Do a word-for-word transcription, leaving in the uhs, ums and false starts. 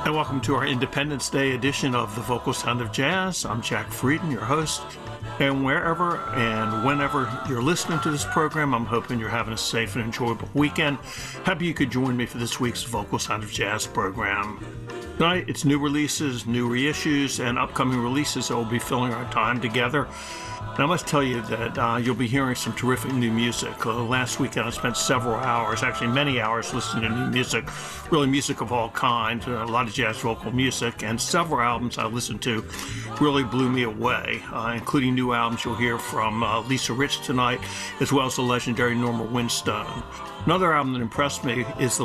And welcome to our Independence Day edition of the Vocal Sound of Jazz. I'm Jack Frieden, your host. And wherever and whenever you're listening to this program, I'm hoping you're having a safe and enjoyable weekend. Happy you could join me for this week's Vocal Sound of Jazz program. Tonight, it's new releases, new reissues, and upcoming releases that will be filling our time together. And I must tell you that uh, you'll be hearing some terrific new music. Uh, last weekend I spent several hours, actually many hours, listening to new music, really music of all kinds, uh, a lot of jazz vocal music, and several albums I listened to really blew me away, uh, including new albums you'll hear from uh, Lisa Rich tonight, as well as the legendary Norma Winstone. Another album that impressed me is the